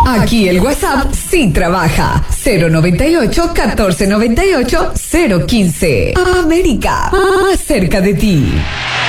Aquí el WhatsApp sí trabaja. 098-1498-015. América, más cerca de ti.